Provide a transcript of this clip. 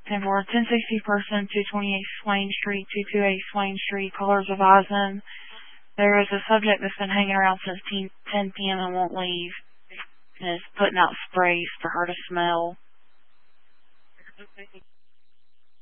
10 for 1060 person, 228 Swain Street, 228 Swain Street. Callers advising there is a subject that's been hanging around since 10 p.m. and won't leave. And is putting out sprays for her to smell.